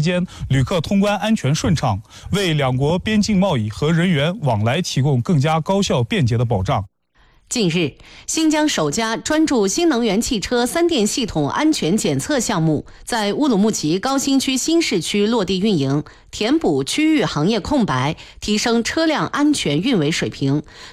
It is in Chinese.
间旅客通关安全顺畅，为两国边境贸易和人员往来提供更加高效便捷的保障。 近日，新疆首家专注新能源汽车3电系统安全检测项目在乌鲁木齐高新区新市区落地运营，填补区域行业空白，提升车辆安全运维水平，